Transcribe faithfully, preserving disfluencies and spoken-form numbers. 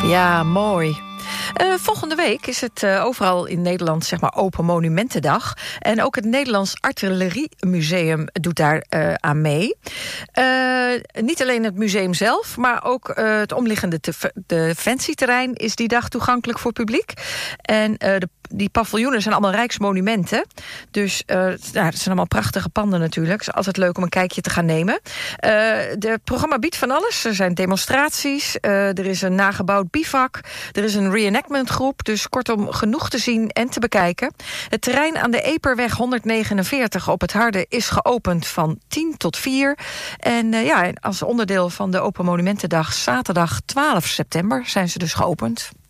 Ja, mooi. Uh, volgende week is het uh, overal in Nederland zeg maar Open Monumentendag. En ook het Nederlands Artilleriemuseum doet daar uh, aan mee. Uh, niet alleen het museum zelf, maar ook uh, het omliggende te- defensieterrein is die dag toegankelijk voor publiek. En uh, de Die paviljoenen zijn allemaal rijksmonumenten. Dus uh, nou, het zijn allemaal prachtige panden natuurlijk. Het is altijd leuk om een kijkje te gaan nemen. Het uh, programma biedt van alles. Er zijn demonstraties. Uh, er is een nagebouwd bivak. Er is een reenactment groep. Dus kortom genoeg te zien en te bekijken. Het terrein aan de Eperweg honderdnegenenveertig op het Harde is geopend van tien tot vier. En uh, ja, als onderdeel van de Open Monumentendag zaterdag twaalf september zijn ze dus geopend.